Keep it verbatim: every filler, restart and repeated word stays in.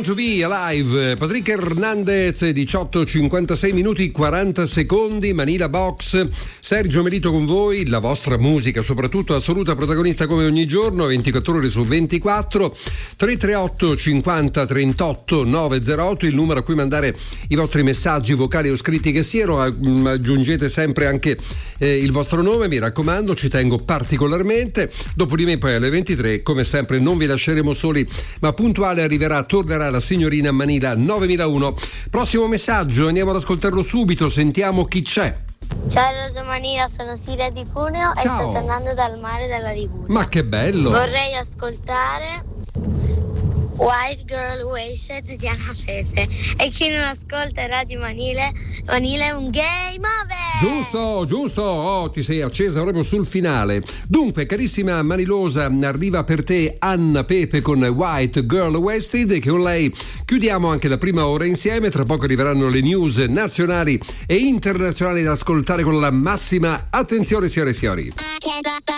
to Be Alive, Patrick Hernandez, diciotto cinquantasei minuti quaranta secondi, Manila Box, Sergio Melito con voi, la vostra musica soprattutto assoluta protagonista come ogni giorno, ventiquattro ore su ventiquattro. Tre tre otto cinquanta trentotto novecentootto il numero a cui mandare i vostri messaggi vocali o scritti che siano. Aggiungete sempre anche eh, il vostro nome, mi raccomando, ci tengo particolarmente. Dopo di me poi alle ventitré, come sempre, non vi lasceremo soli, ma puntuale arriverà, tornerà la signorina Manila novemilauno. Prossimo messaggio, andiamo ad ascoltarlo subito, sentiamo chi c'è. Ciao Radio Manila, sono Siria di Cuneo. Ciao. E sto tornando dal mare della Liguria. Ma che bello! Vorrei ascoltare White Girl Wasted di Anna Pepe. E chi non ascolta Radio Manile, Manile è un game over. Giusto, giusto, oh, ti sei accesa proprio sul finale. Dunque, carissima Manilosa, arriva per te Anna Pepe con White Girl Wasted, e che con lei chiudiamo anche la prima ora insieme. Tra poco arriveranno le news nazionali e internazionali da ascoltare con la massima attenzione, signore e signori.